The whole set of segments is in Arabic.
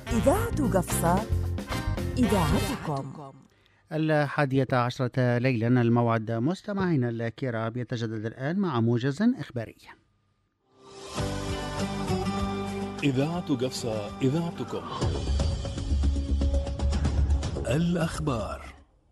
إذاعة قفصة، إذاعتكم. 11 ليلا. الموعد مستمعينا الكرام يتجدد الآن مع موجز إخباري. إذاعة قفصة، إذاعتكم. الأخبار.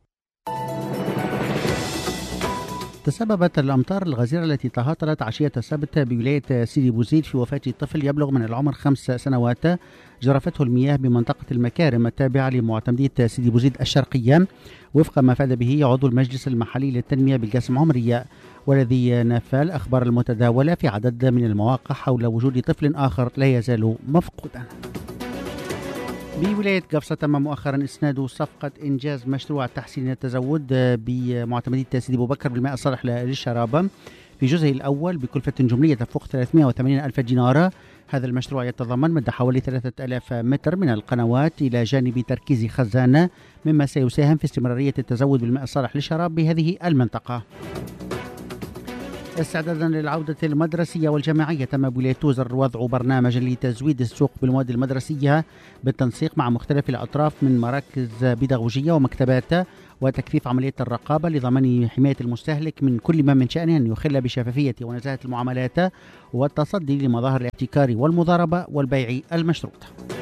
تسببت الأمطار الغزيرة التي تهاطلت عشية السبت بولاية سيدي بوزيد في وفاة طفل يبلغ من العمر 5 سنوات جرفته المياه بمنطقة المكارم التابعة لمعتمدية سيدي بوزيد الشرقية، وفق ما أفاد به عضو المجلس المحلي للتنمية بالقاسم عمرية، والذي نفى الأخبار المتداولة في عدد من المواقع حول وجود طفل آخر لا يزال مفقودا. بولاية قفصة تم مؤخرا إسناد صفقة إنجاز مشروع تحسين التزود بمعتمدية سيدي أبو بكر بالماء الصالح للشراب في جزئه الأول بكلفة جملية تفوق 380 ألف دينار. هذا المشروع يتضمن مد حوالي 3000 متر من القنوات إلى جانب تركيز خزانة، مما سيساهم في استمرارية التزود بالماء الصالح للشراب بهذه المنطقة. استعدادا للعودة المدرسية والجامعية، تم بولاية توزر وضع برنامج لتزويد السوق بالمواد المدرسية بالتنسيق مع مختلف الأطراف من مراكز بيداغوجية ومكتبات، وتكثيف عملية الرقابة لضمان حماية المستهلك من كل ما من شأنه أن يخل بشفافية ونزاهة المعاملات والتصدي لمظاهر الاحتكار والمضاربة والبيع المشروط.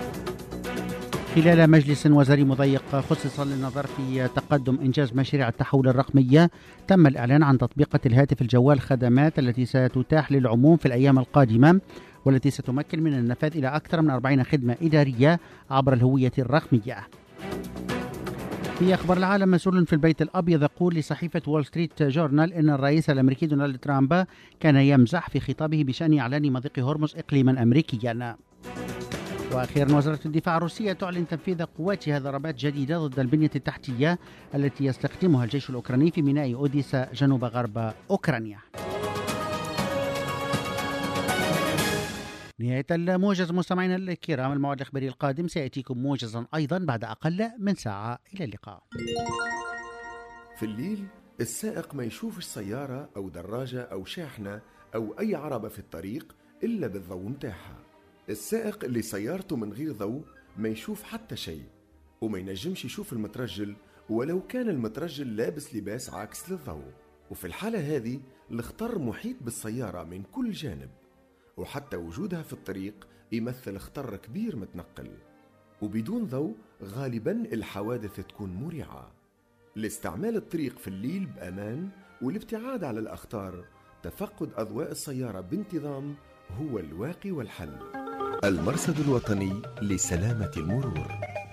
خلال مجلس وزاري مضيق خصص للنظر في تقدم إنجاز مشاريع التحول الرقمية، تم الإعلان عن تطبيقة الهاتف الجوال خدمات التي ستتاح للعموم في الأيام القادمة، والتي ستمكن من النفاذ إلى أكثر من 40 خدمة إدارية عبر الهوية الرقمية. في أخبار العالم، مسؤول في البيت الأبيض يقول لصحيفة وول ستريت جورنال أن الرئيس الأمريكي دونالد ترامب كان يمزح في خطابه بشأن إعلان مضيق هرمز إقليما أمريكيا. وأخيرا، وزارة الدفاع الروسية تعلن تنفيذ قواتها ضربات جديدة ضد البنية التحتية التي يستخدمها الجيش الأوكراني في ميناء أوديسا جنوب غرب أوكرانيا. نهاية الموجز مستمعينا الكرام. الموعد الإخباري القادم سيأتيكم موجزا أيضا بعد أقل من ساعة. إلى اللقاء. في الليل السائق ما يشوفش سيارة أو دراجة أو شاحنة أو أي عربة في الطريق إلا بالضوء متاعها. السائق اللي سيارته من غير ضوء ما يشوف حتى شيء، وما ينجمش يشوف المترجل ولو كان المترجل لابس لباس عاكس للضوء. وفي الحالة هذه الخطر محيط بالسيارة من كل جانب، وحتى وجودها في الطريق يمثل خطر كبير متنقل. وبدون ضوء غالبا الحوادث تكون مريعة. لاستعمال الطريق في الليل بأمان والابتعاد على الأخطار، تفقد أضواء السيارة بانتظام هو الواقي والحل. المرصد الوطني لسلامة المرور.